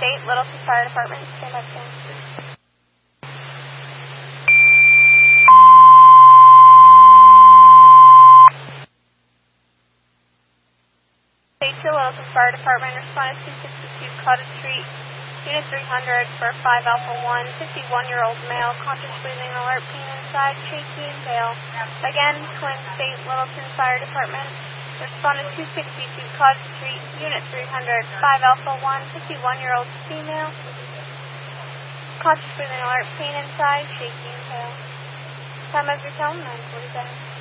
State, Littleton Fire Department, stand by scan. State to Littleton Fire Department, responded 262 Cottage Street, Unit 300 for 5 Alpha 1, 51-year-old male, conscious breathing, alert, pain inside, shaky and pale. Again, Twin State, Littleton Fire Department, responded 262 Cottage Street, Unit 300, 5 Alpha 1, 51-year-old female, conscious breathing, alert, pain inside, shaky and pale. Time of your tone, 9:47.